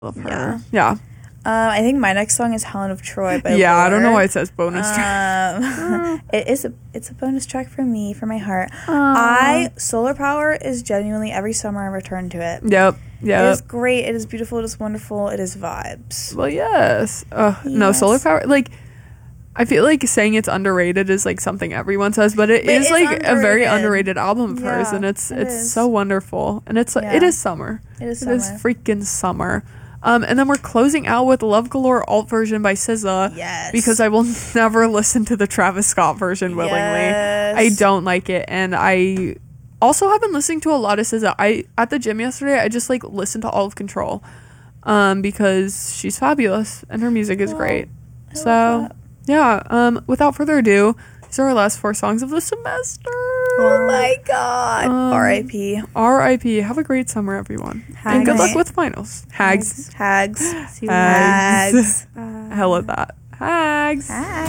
Love her. Yeah. I think my next song is Helen of Troy by Yeah, Lorde. I don't know why it says bonus track. It's a bonus track for me, for my heart. Aww. Solar Power is genuinely, every summer I return to it. Yep. It is great. It is beautiful. It is wonderful. It is vibes. Well, yes. No, Solar Power, like, I feel like saying it's underrated is like something everyone says, but it is like underrated. A very underrated album of hers, and it's so wonderful. And it is summer. It is freaking summer. And then we're closing out with Love Galore alt version by SZA. Yes. Because I will never listen to the Travis Scott version willingly. Yes. I don't like it, and I also have been listening to a lot of SZA. At the gym yesterday, I just like listened to All of Control, because she's fabulous and her music is great. So yeah. Without further ado, these are our last 4 songs of the semester. Oh my god. R.I.P. R.I.P. Have a great summer, everyone. Hags. And good luck with finals. Hags. Hags. Hags. Hell of that. Hags. Hags.